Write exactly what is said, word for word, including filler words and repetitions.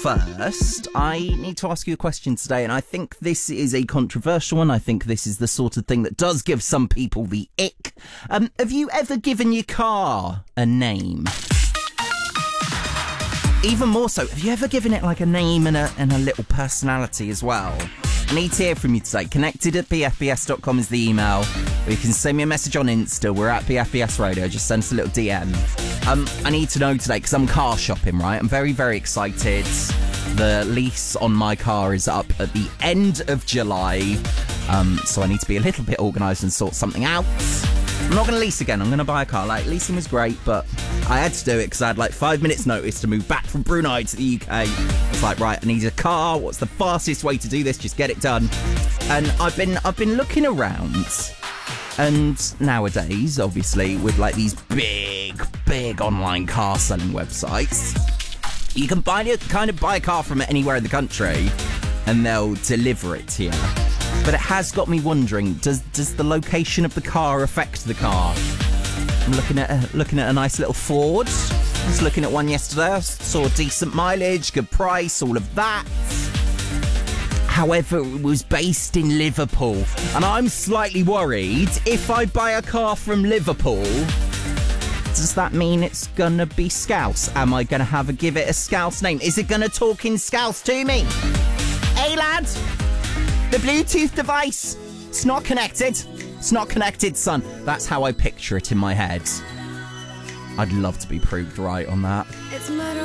first, I need to ask you a question today, and I think this is a controversial one. I think this is the sort of thing that does give some people the ick. Um, have you ever given your car a name? Even more so, have you ever given it like a name and a, and a little personality as well? I need to hear from you today. Connected at b f b s dot com is the email. Or you can send me a message on Insta. We're at B F B S Radio. Just send us a little D M. Um, I need to know today because I'm car shopping, right? I'm very, very excited. The lease on my car is up at the end of July. Um, so I need to be a little bit organised and sort something out. I'm not going to lease again. I'm going to buy a car. Like, leasing was great, but I had to do it because I had like five minutes notice to move back from Brunei to the U K. It's like, right, I need a car. What's the fastest way to do this? Just get it done. And I've been I've been looking around, and nowadays, obviously, with like these big, big online car selling websites, you can buy it, kind of buy a car from anywhere in the country, and they'll deliver it to you. But it has got me wondering, does does the location of the car affect the car? I'm looking at a, looking at a nice little Ford. I was looking at one yesterday. I saw decent mileage, good price, all of that. However, it was based in Liverpool. And I'm slightly worried, if I buy a car from Liverpool, does that mean it's gonna be Scouse? Am I gonna have a give it a Scouse name? Is it gonna talk in Scouse to me? Hey lad! The Bluetooth device, it's not connected. It's not connected, son. That's how I picture it in my head. I'd love to be proved right on that. It's